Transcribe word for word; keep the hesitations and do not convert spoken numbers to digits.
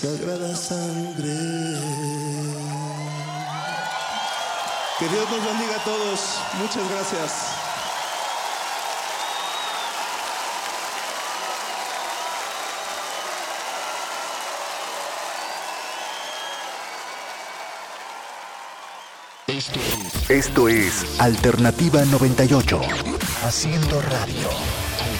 sagrada sangre. Que Dios nos bendiga a todos. Muchas gracias. Esto es, Esto es Alternativa noventa y ocho. Haciendo radio.